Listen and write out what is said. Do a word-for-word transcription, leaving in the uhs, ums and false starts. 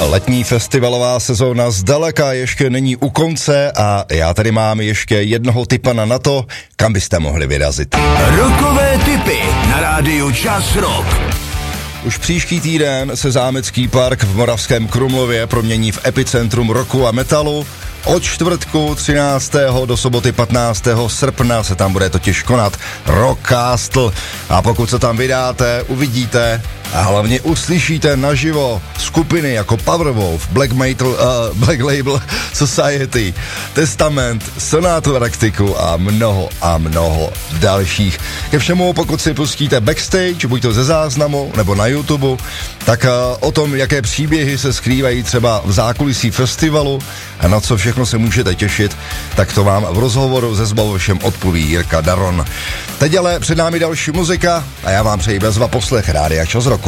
Letní festivalová sezóna zdaleka ještě není u konce a já tady mám ještě jednoho tipana na to, kam byste mohli vyrazit. Rokové tipy na rádiu Čas Rock. Už příští týden se Zámecký park v Moravském Krumlově promění v epicentrum rocku a metalu. Od čtvrtku třináctého do soboty patnáctého srpna se tam bude totiž konat Rock Castle a pokud se tam vydáte, uvidíte a hlavně uslyšíte naživo skupiny jako Powerwolf, Black, Metal, uh, Black Label Society, Testament, Sonatu Arcticu a mnoho a mnoho dalších. Ke všemu, pokud si pustíte backstage, buď to ze záznamu nebo na YouTube, tak uh, o tom, jaké příběhy se skrývají třeba v zákulisí festivalu a na co všechno se můžete těšit, tak to vám v rozhovoru se Zbavošem odpoví Jirka Daron. Teď ale před námi další muzika a já vám přeji bezva poslech Rádia Čas Rock.